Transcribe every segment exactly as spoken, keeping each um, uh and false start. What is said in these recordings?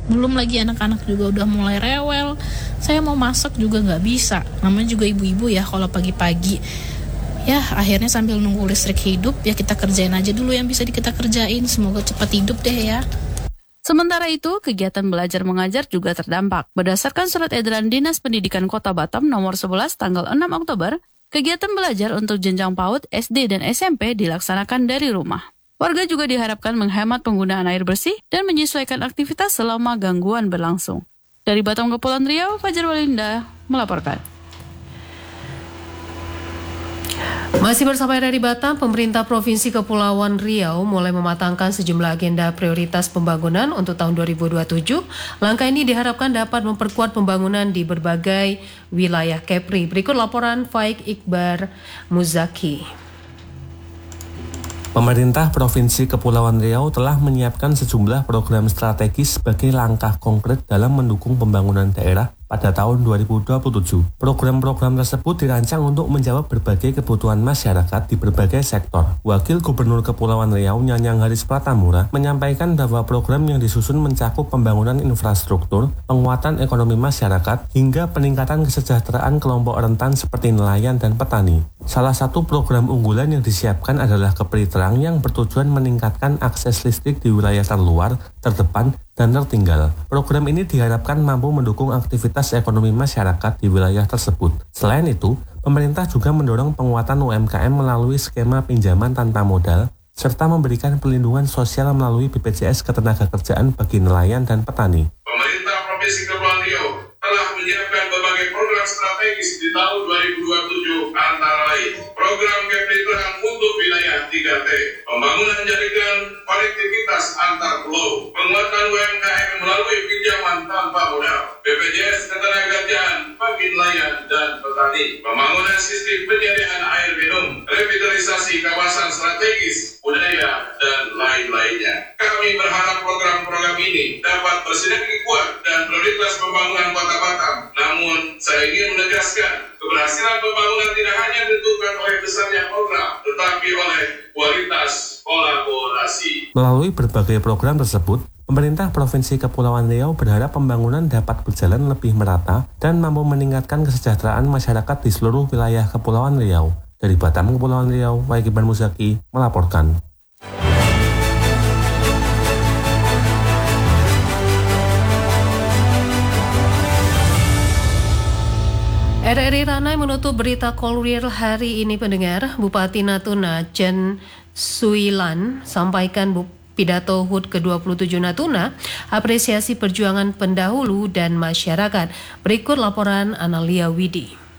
Belum lagi anak-anak juga udah mulai rewel. Saya mau masak juga nggak bisa. Namanya juga ibu-ibu ya kalau pagi-pagi. Ya akhirnya sambil nunggu listrik hidup ya kita kerjain aja dulu yang bisa kita kerjain. Semoga cepat hidup deh ya. Sementara itu, kegiatan belajar mengajar juga terdampak. Berdasarkan surat edaran Dinas Pendidikan Kota Batam nomor sebelas tanggal enam Oktober, kegiatan belajar untuk jenjang PAUD, S D, dan S M P dilaksanakan dari rumah. Warga juga diharapkan menghemat penggunaan air bersih dan menyesuaikan aktivitas selama gangguan berlangsung. Dari Batam Kepulauan Riau, Fajar Walinda melaporkan. Masih bersama dari Batam, pemerintah Provinsi Kepulauan Riau mulai mematangkan sejumlah agenda prioritas pembangunan untuk tahun dua ribu dua puluh tujuh. Langkah ini diharapkan dapat memperkuat pembangunan di berbagai wilayah Kepri. Berikut laporan Faik Iqbar Muzaki. Pemerintah Provinsi Kepulauan Riau telah menyiapkan sejumlah program strategis sebagai langkah konkret dalam mendukung pembangunan daerah pada tahun dua ribu dua puluh tujuh. Program-program tersebut dirancang untuk menjawab berbagai kebutuhan masyarakat di berbagai sektor. Wakil Gubernur Kepulauan Riau Nyanyang Haris Pratamura menyampaikan bahwa program yang disusun mencakup pembangunan infrastruktur, penguatan ekonomi masyarakat, hingga peningkatan kesejahteraan kelompok rentan seperti nelayan dan petani. Salah satu program unggulan yang disiapkan adalah Kepri Terang yang bertujuan meningkatkan akses listrik di wilayah terluar, terdepan, dan tertinggal. Program ini diharapkan mampu mendukung aktivitas ekonomi masyarakat di wilayah tersebut. Selain itu, pemerintah juga mendorong penguatan U M K M melalui skema pinjaman tanpa modal, serta memberikan perlindungan sosial melalui B P J S Ketenagakerjaan bagi nelayan dan petani. Pemerintah Provinsi Kepulauan Riau telah menyiapkan berbagai program strategis di tahun dua ribu dua puluh tujuh, antara lain program Kepri Terang untuk wilayah tiga T, pembangunan jaringan konektivitas antar pulau, penguatan U M K M melalui pinjaman tanpa modal, B P J S Ketenagakerjaan bagi nelayan dan petani, pembangunan sistem penyediaan air minum, revitalisasi kawasan strategis, budaya, dan lain-lainnya. Kami berharap program-program ini dapat bersinergi kuat dan prioritas pembangunan Kota Batam. Namun, saya ingin menegaskan, keberhasilan pembangunan tidak hanya ditentukan oleh besarnya program, tetapi oleh kualitas kolaborasi. Melalui berbagai program tersebut, pemerintah Provinsi Kepulauan Riau berharap pembangunan dapat berjalan lebih merata dan mampu meningkatkan kesejahteraan masyarakat di seluruh wilayah Kepulauan Riau. Dari Batam Kepulauan Riau, Faik Iqbar Muzaki melaporkan. R R I Ranai menutup berita Kolwir hari ini pendengar. Bupati Natuna Chen Suilan sampaikan bu pidato H U T ke dua puluh tujuh Natuna, apresiasi perjuangan pendahulu dan masyarakat. Berikut laporan Analia Widi.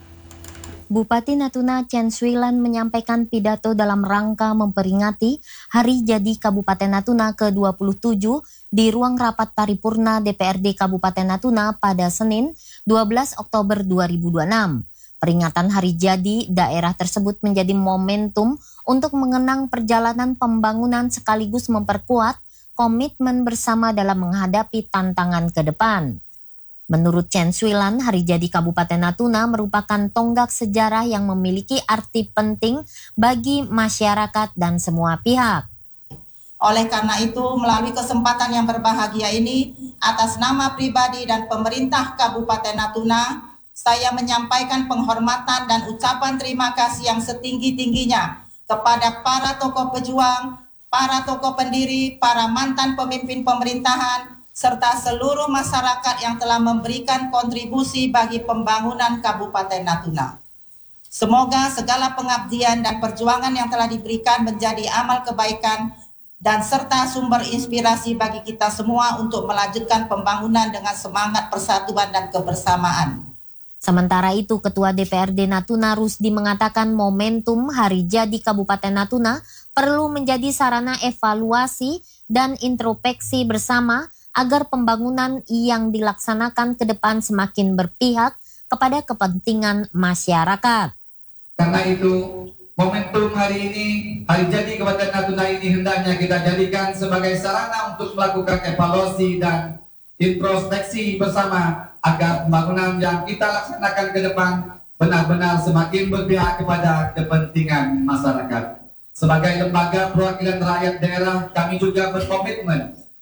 Bupati Natuna Chen Suilan menyampaikan pidato dalam rangka memperingati Hari Jadi Kabupaten Natuna ke dua puluh tujuh di ruang rapat paripurna D P R D Kabupaten Natuna pada Senin dua belas Oktober dua ribu dua puluh enam. Peringatan Hari Jadi daerah tersebut menjadi momentum untuk mengenang perjalanan pembangunan sekaligus memperkuat komitmen bersama dalam menghadapi tantangan ke depan. Menurut Chen Suilan, Hari Jadi Kabupaten Natuna merupakan tonggak sejarah yang memiliki arti penting bagi masyarakat dan semua pihak. Oleh karena itu, melalui kesempatan yang berbahagia ini, atas nama pribadi dan pemerintah Kabupaten Natuna, saya menyampaikan penghormatan dan ucapan terima kasih yang setinggi-tingginya kepada para tokoh pejuang, para tokoh pendiri, para mantan pemimpin pemerintahan, serta seluruh masyarakat yang telah memberikan kontribusi bagi pembangunan Kabupaten Natuna. Semoga segala pengabdian dan perjuangan yang telah diberikan menjadi amal kebaikan dan serta sumber inspirasi bagi kita semua untuk melanjutkan pembangunan dengan semangat persatuan dan kebersamaan. Sementara itu, Ketua D P R D Natuna Rusdi mengatakan momentum Hari Jadi Kabupaten Natuna perlu menjadi sarana evaluasi dan introspeksi bersama agar pembangunan yang dilaksanakan ke depan semakin berpihak kepada kepentingan masyarakat. Karena itu, momentum hari ini, Hari Jadi Kabupaten Natuna ini hendaknya kita jadikan sebagai sarana untuk melakukan evaluasi dan introspeksi bersama agar pembangunan yang kita laksanakan ke depan benar-benar semakin berpihak kepada kepentingan masyarakat. Sebagai lembaga perwakilan rakyat daerah, kami juga berkomitmen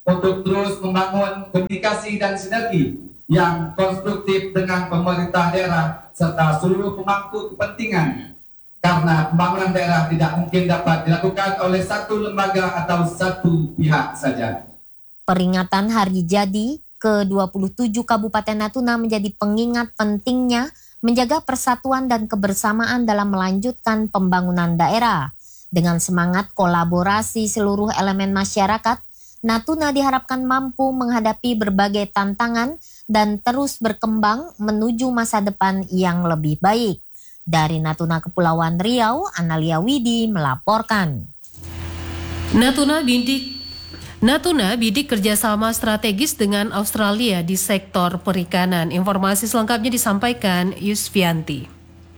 untuk terus membangun komunikasi dan sinergi yang konstruktif dengan pemerintah daerah serta seluruh pemangku kepentingan. Karena pembangunan daerah tidak mungkin dapat dilakukan oleh satu lembaga atau satu pihak saja. Peringatan Hari Jadi ke dua puluh tujuh Kabupaten Natuna menjadi pengingat pentingnya menjaga persatuan dan kebersamaan dalam melanjutkan pembangunan daerah. Dengan semangat kolaborasi seluruh elemen masyarakat, Natuna diharapkan mampu menghadapi berbagai tantangan dan terus berkembang menuju masa depan yang lebih baik. Dari Natuna Kepulauan Riau, Analia Widi melaporkan. Natuna bidik Natuna bidik kerjasama strategis dengan Australia di sektor perikanan. Informasi selengkapnya disampaikan Yusvianti.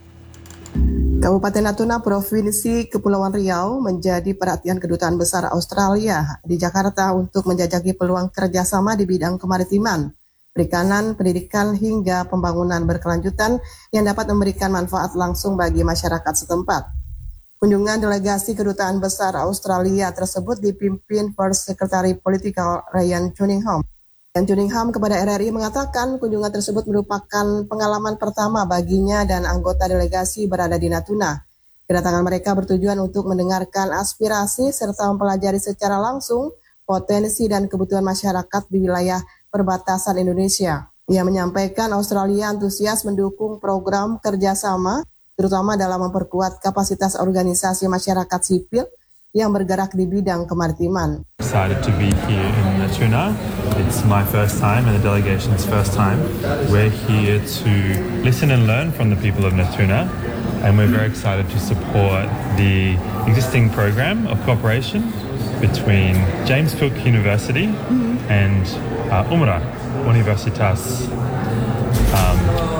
Kabupaten Natuna, Provinsi Kepulauan Riau menjadi perhatian Kedutaan Besar Australia di Jakarta untuk menjajaki peluang kerjasama di bidang kemaritiman, perikanan, pendidikan, hingga pembangunan berkelanjutan yang dapat memberikan manfaat langsung bagi masyarakat setempat. Kunjungan delegasi Kedutaan Besar Australia tersebut dipimpin First Secretary Political Ryan Cunningham. Dan Cunningham kepada R R I mengatakan kunjungan tersebut merupakan pengalaman pertama baginya dan anggota delegasi berada di Natuna. Kedatangan mereka bertujuan untuk mendengarkan aspirasi serta mempelajari secara langsung potensi dan kebutuhan masyarakat di wilayah perbatasan Indonesia. Ia menyampaikan Australia antusias mendukung program kerjasama, terutama dalam memperkuat kapasitas organisasi masyarakat sipil yang bergerak di bidang kemaritiman. Excited to be here in Natuna. It's my first time and the delegation's first time. We're here to listen and learn from the people of Natuna, and we're very excited to support the existing program of cooperation between James Cook University and uh, Umrah Universitas. Um,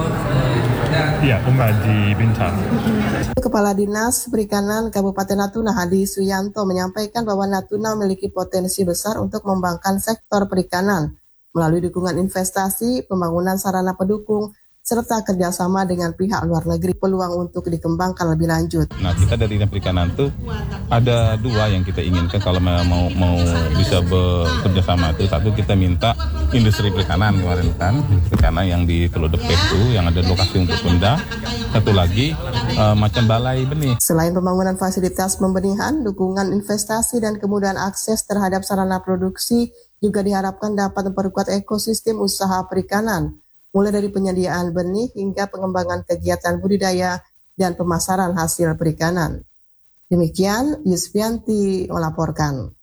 Ya, Umrah di Bintan. Kepala Dinas Perikanan Kabupaten Natuna Hadi Suyanto menyampaikan bahwa Natuna memiliki potensi besar untuk mengembangkan sektor perikanan melalui dukungan investasi, pembangunan sarana pendukung, serta kerjasama dengan pihak luar negeri. Peluang untuk dikembangkan lebih lanjut. Nah, kita dari Dinas Perikanan itu ada dua yang kita inginkan kalau mau mau bisa bekerja sama itu. Satu, kita minta industri perikanan kemarin kan, perikanan yang di Teluk Depek itu yang ada lokasi untuk rendah. Satu lagi uh, macam balai benih. Selain pembangunan fasilitas pembenihan, dukungan investasi dan kemudahan akses terhadap sarana produksi juga diharapkan dapat memperkuat ekosistem usaha perikanan, mulai dari penyediaan benih hingga pengembangan kegiatan budidaya dan pemasaran hasil perikanan. Demikian, Yusvianti melaporkan.